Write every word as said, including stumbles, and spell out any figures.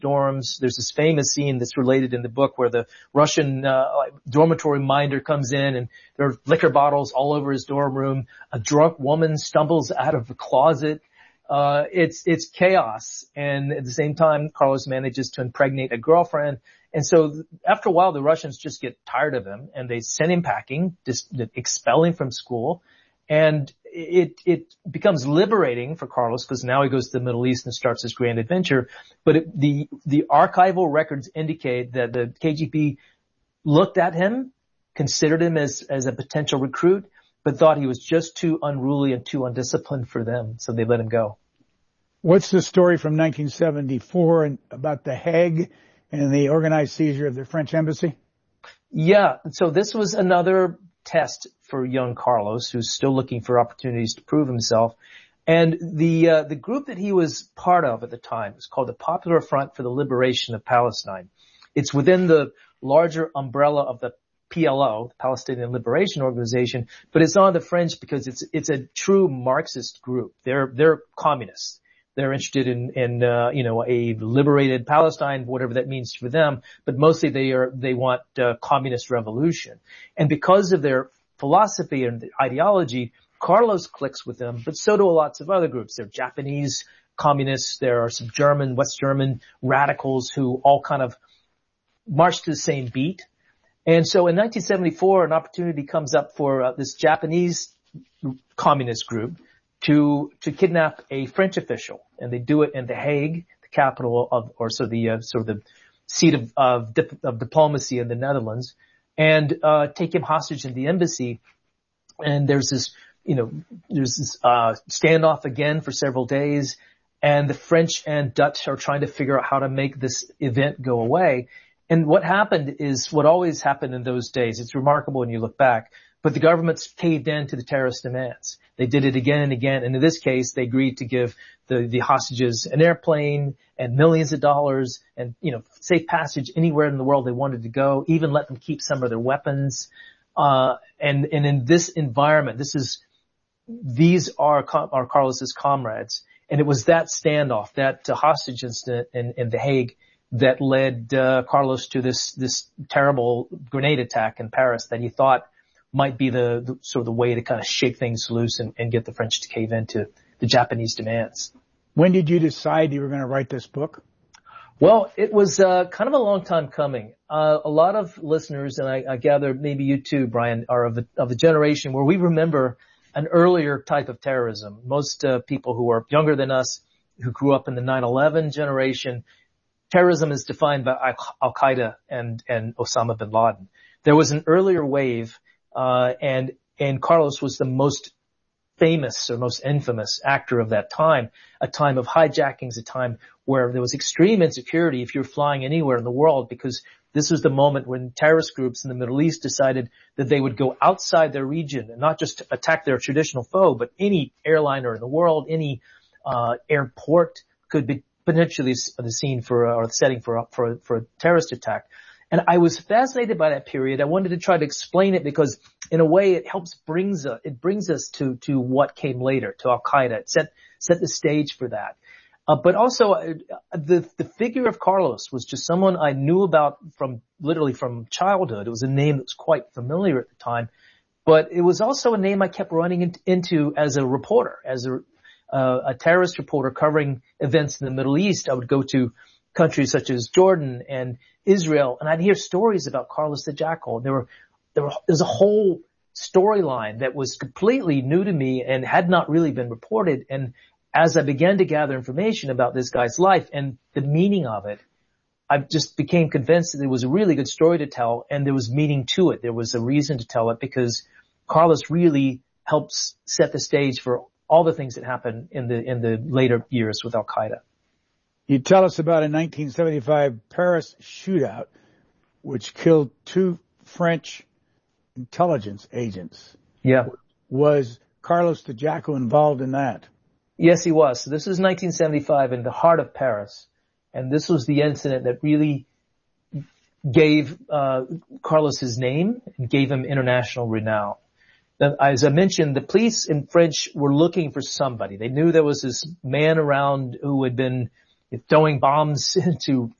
dorms. There's this famous scene that's related in the book where the Russian uh, dormitory minder comes in and there are liquor bottles all over his dorm room. A drunk woman stumbles out of the closet. Uh, it's, it's chaos. And at the same time, Carlos manages to impregnate a girlfriend. And so after a while, the Russians just get tired of him and they send him packing, just expel him from school. And it, it becomes liberating for Carlos because now he goes to the Middle East and starts his grand adventure. But it, the, the archival records indicate that the K G B looked at him, considered him as, as a potential recruit, but thought he was just too unruly and too undisciplined for them. So they let him go. What's the story from nineteen seventy-four and about the Hague and the organized seizure of the French embassy? Yeah. So this was another test for young Carlos, who's still looking for opportunities to prove himself. And the, uh, the group that he was part of at the time was called the Popular Front for the Liberation of Palestine. It's within the larger umbrella of the P L O, the Palestinian Liberation Organization, but it's on the French because it's, it's a true Marxist group. They're, they're communists. They're interested in, in, uh, you know, a liberated Palestine, whatever that means for them, but mostly they are, they want, uh, communist revolution. And because of their philosophy and ideology, Carlos clicks with them, but so do lots of other groups. There are Japanese communists, there are some German, West German radicals who all kind of march to the same beat. And so in nineteen seventy-four, an opportunity comes up for uh, this Japanese communist group to, to kidnap a French official, and they do it in The Hague, the capital of, or so the, uh, sort of the seat of, of, dip, of diplomacy in the Netherlands, and, uh, take him hostage in the embassy. And there's this, you know, there's this, uh, standoff again for several days, and the French and Dutch are trying to figure out how to make this event go away. And what happened is what always happened in those days. It's remarkable when you look back, but the governments caved in to the terrorist demands. They did it again and again. And in this case, they agreed to give the, the hostages an airplane and millions of dollars and, you know, safe passage anywhere in the world they wanted to go, even let them keep some of their weapons. Uh, and, and in this environment, this is, these are, are Carlos's comrades. And it was that standoff, that uh, hostage incident in, in The Hague that led, uh, Carlos to this, this terrible grenade attack in Paris that he thought might be the, the sort of the way to kind of shake things loose and, and get the French to cave into the Japanese demands. When did you decide you were going to write this book? Well, it was uh, kind of a long time coming. Uh, a lot of listeners, and I, I gather maybe you too, Brian, are of the, of the generation where we remember an earlier type of terrorism. Most uh, people who are younger than us, who grew up in the nine eleven generation, terrorism is defined by Al-Qaeda and, and Osama bin Laden. There was an earlier wave. Uh, and, and Carlos was the most famous or most infamous actor of that time, a time of hijackings, a time where there was extreme insecurity if you're flying anywhere in the world, because this was the moment when terrorist groups in the Middle East decided that they would go outside their region and not just attack their traditional foe, but any airliner in the world, any, uh, airport could be potentially the scene for, or the setting for, for, for a terrorist attack. And I was fascinated by that period. I wanted to try to explain it because in a way it helps brings us, it brings us to, to what came later, to Al-Qaeda. It set, set the stage for that. Uh, but also uh, the, the figure of Carlos was just someone I knew about from, literally from childhood. It was a name that was quite familiar at the time, but it was also a name I kept running in, into as a reporter, as a, uh, a terrorist reporter covering events in the Middle East. I would go to countries such as Jordan and Israel, and I'd hear stories about Carlos the Jackal. There were, there were, there was a whole storyline that was completely new to me and had not really been reported. And as I began to gather information about this guy's life and the meaning of it, I just became convinced that it was a really good story to tell, and there was meaning to it. There was a reason to tell it because Carlos really helps set the stage for all the things that happened in the, in the later years with Al-Qaeda. You tell us about a nineteen seventy-five Paris shootout which killed two French intelligence agents. Yeah. Was Carlos the Jackal involved in that? Yes, he was. So this is nineteen seventy-five in the heart of Paris. And this was the incident that really gave uh Carlos his name and gave him international renown. Now, as I mentioned, the police in French were looking for somebody. They knew there was this man around who had been throwing bombs into